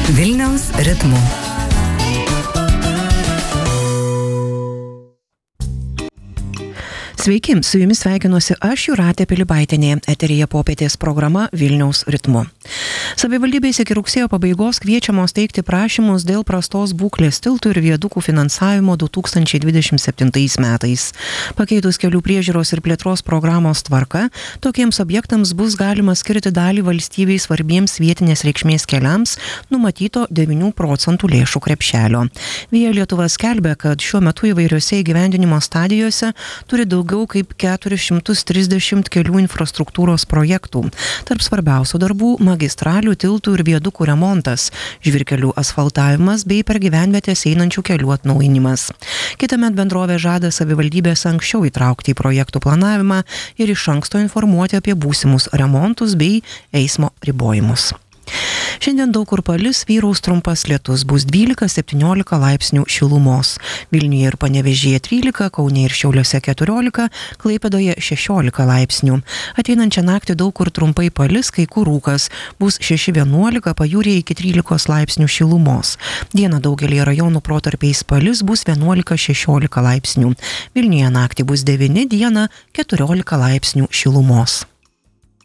Vilniaus ritmu. Sveiki, su jumis sveikinuosi aš, Jūratė Pilibaitienė, eteryje popietės programa Vilniaus ritmu. Savivaldybės iki rugsėjo pabaigos kviečiamos teikti prašymus dėl prastos būklės tiltų ir viadukų finansavimo 2027 metais. Pakeitus kelių priežiūros ir plėtros programos tvarka, tokiems objektams bus galima skirti dalį valstybei svarbiems vietinės reikšmės keliams numatyto 9% lėšų krepšelio. Via Lietuva skelbia, kad šiuo metu įvairiose įgyvendinimo stadijose turi daugiau kaip 430 kelių infrastruktūros projektų. Tarp svarbiausių darbų – magistralių, tiltų ir viadukų remontas, žvyrkelių asfaltavimas bei per gyvenvietės einančių kelių atnaujinimas. Kitąmet bendrovė žada savivaldybės anksčiau įtraukti į projektų planavimą ir iš anksto informuoti apie būsimus remontus bei eismo ribojimus. Šiandien daug kur palis, vyraus trumpas lietus, bus 12-17 laipsnių šilumos. Vilniuje ir Panevėžyje 13, Kaune ir Šiauliuose 14, Klaipėdoje 16 laipsnių. Ateinančią naktį daug kur trumpai palis, kai kur rūkas, bus 6-11, pajūryje iki 13 laipsnių šilumos. Dieną daugelį rajonų protarpiais palis, bus 11-16 laipsnių. Vilniuje naktį bus 9, dieną 14 laipsnių šilumos.